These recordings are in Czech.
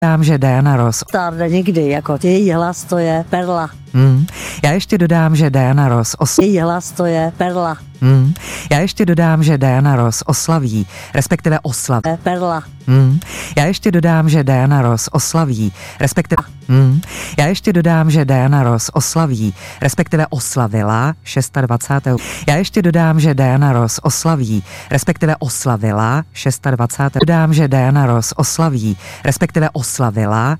Dám, že Diana Ross stárne nikdy, jako její hlas to je perla. Já ještě dodám, že Diana Ross Její hlas to je perla. Já ještě dodám, že Diana Ross oslaví, respektive oslaví. Perla. Já ještě dodám, že Diana Ross oslaví, respektive Já ještě dodám, že Diana Ross oslaví, respektive oslavila 26. Já ještě dodám, že Diana Ross oslaví, respektive oslavila 26. Dodám, že Diana Ross oslaví, respektive oslavila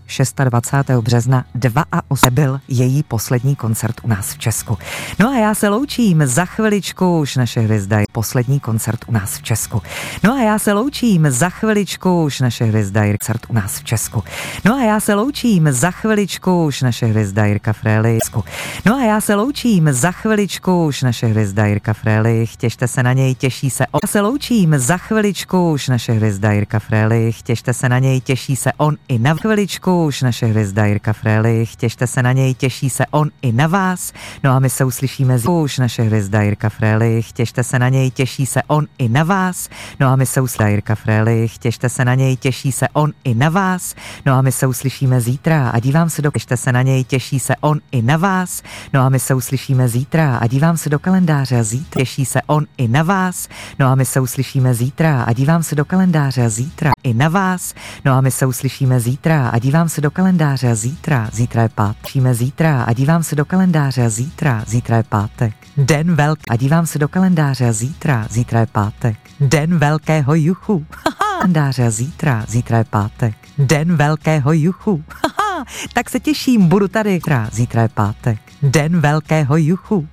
26. března 2008 byl její poslední koncert u nás v Česku. No a já se loučím, za chviličku už naše hvězda je poslední koncert u nás v Česku. No a já se loučím, za chviličku už naše hvězda je koncert u nás v Česku. No a já se loučím, za chviličku už naše hvězda Jirka Frélich. No a já se loučím, za chviličku už naše hvězda Jirka Frélich, těšte se na něj, těší se on. Já se loučím, za chviličku už naše hvězda Jirka Frélich, těšte se na něj, těší se on i na chviličku už naše hvězda Jirka Frélich, těšte se na něj, těší se on i na vás. No a my se uslyšíme už naše hvězda Jirka Frélich, těšte se na něj, těší se on i na vás. No a my se uslyšíme Jirka Frélich, těšte se na něj, těší se on i na vás. No a my se uslyšíme zítra a dívám se do těšte se na něj, těší se on i na vás. No a my se uslyšíme zítra a dívám se do kalendáře zítra, těší se on i na vás. No a my se uslyšíme zítra a dívám se do kalendáře zítra i na vás. No a my se uslyšíme zítra a dívám se do kalendáře zítra, zítra je pátek. Zítra a dívám se do kalendáře zítra, zítra je pátek. Den velký a dívám se do kalendáře zítra, zítra je pátek. Den velkého juchu. Kalendáře zítra, zítra je pátek. Den velkého juchu. Tak se těším, budu tady. Zítra je pátek. Den velkého juchu.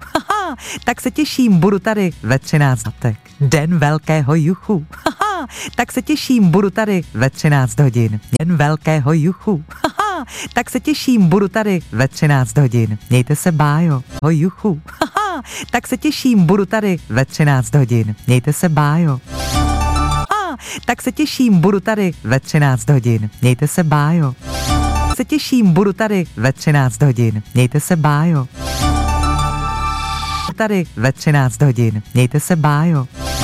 Tak se těším, budu tady ve 13. Den velkého juchu. Tak se těším, budu tady ve 13 hodin. Den velkého juchu. Tak se těším, budu tady ve 13 hodin. Mějte se, bájo. Juchu. Tak se těším, budu tady ve 13 hodin. Mějte se, bájo. Tak se těším, budu tady ve 13 hodin. Mějte se, bájo. Se těším, budu tady ve 13 hodin. Mějte se, bájo. Tady ve 13 hodin. Mějte se, bájo.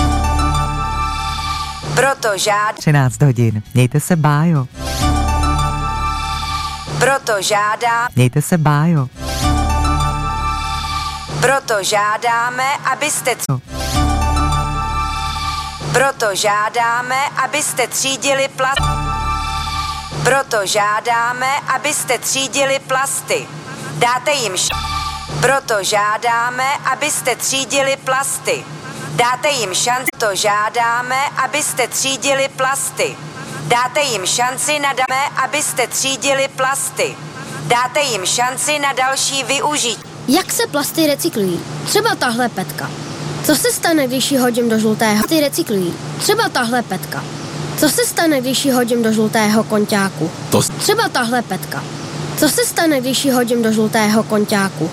Proto žádám 13 hodin. Mějte se, bájo. Proto žádám Mějte se, bájo. Proto žádáme, abyste Proto žádáme, abyste třídili Proto žádáme, abyste třídili plasty. Dáte jim Proto žádáme, abyste třídili plasty. Dáte jim šanci. To žádáme, abyste třídili plasty. Dáte jim šanci abyste třídili plasty. Dáte jim šanci na další využití. Jak se plasty recyklují? Třeba tahle petka. Co se stane, když ji hodím do žlutého? Plasty recyklují. Třeba tahle petka. Co se stane, když ji hodím do žlutého konťáku? Třeba tahle petka. Co se stane, když ji hodím do žlutého konťáku?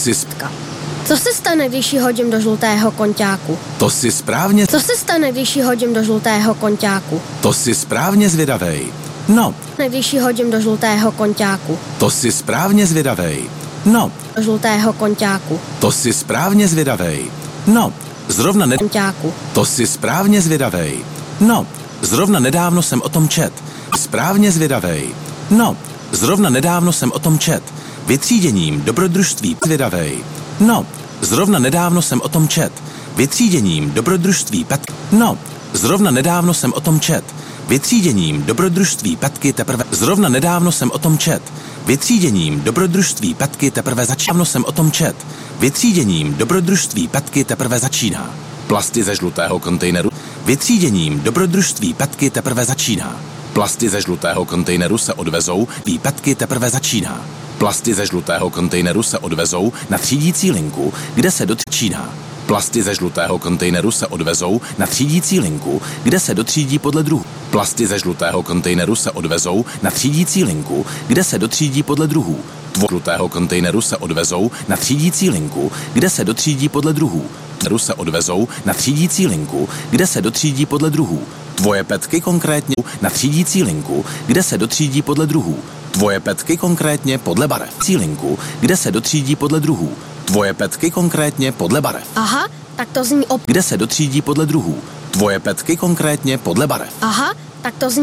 Co se stane, když ji hodím do žlutého konťáku? To si správně... Co se stane, když ji hodím do žlutého konťáku? To si správně zvědavej. No. Když ji hodím do žlutého konťáku? To si správně zvědavej. No. Do žlutého konťáku. To si správně zvědavej. No. Zrovna konťáku. To si správně zvědavej. No. Zrovna nedávno jsem o tom čet. Správně zvědavej. No. Zrovna nedávno jsem o tom čet. Vytříděním dobrodružství zvědavej. No. Zrovna nedávno jsem o tom čet. Vytříděním dobrodružství No. Zrovna nedávno jsem o tom čet. Vytříděním dobrodružství Petky teprve... Zrovna nedávno jsem o tom čet. Vytříděním dobrodružství Petky teprve začíná. Jsem o tom čet. Vytříděním dobrodružství Petky teprve začíná. Plasty ze žlutého kontejneru. Vytříděním dobrodružství Petky teprve začíná. Plasty ze žlutého kontejneru se odvezou, Petky teprve začíná. Plasty ze žlutého kontejneru se odvezou na třídící linku, kde se dotřídí. Plasty ze žlutého kontejneru se odvezou na třídící linku, kde se dotřídí podle druhu. Plasty ze žlutého kontejneru se odvezou na třídící linku, kde se dotřídí podle druhů. Žlutého kontejneru se odvezou na třídící linku, kde se dotřídí podle druhů. Se odvezou na třídící linku, kde se dotřídí podle druhů. Tvoje petky konkrétně na třídící linku, kde se dotřídí podle druhů. Tvoje petky konkrétně podle barev. Linku, kde se dotřídí podle druhů. Tvoje petky konkrétně podle barev. Aha, tak to zní Kde se dotřídí podle druhů. Tvoje petky konkrétně podle barev. Aha, tak to zní